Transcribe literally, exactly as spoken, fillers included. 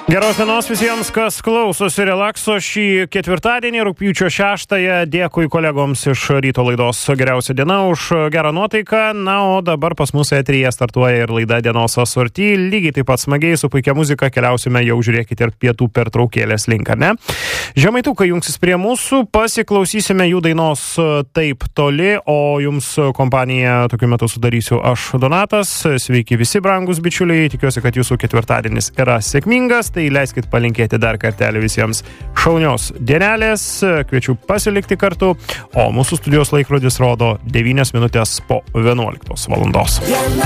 Geros dienos visiems, kas klausosi relakso šį ketvirtadienį, rugpjūčio šeštąją. Dėkui kolegoms iš ryto laidos Geriausia diena už gerą nuotaiką. Na, o dabar pas mus eteryje startuoja ir laida Dienos asorti. Lygiai taip pat smagiai su puikia muzika keliausime jau, žiūrėkite, ir pietų pertraukėlės link, ar ne? Žemaitukai jungsis prie mūsų, pasiklausysime jų dainos Taip toli, o jums kompaniją tokiu metu sudarysiu aš, Donatas. Sveiki visi, brangus bičiuliai, tikiuosi, kad jūsų ketvirtadienis yra sėkmingas. Tai leiskit palinkėti dar kartelį visiems šaunios dienelės, kviečiu pasilikti kartu, o mūsų studijos laikrodis rodo devynios minutės po vienuoliktos valandos.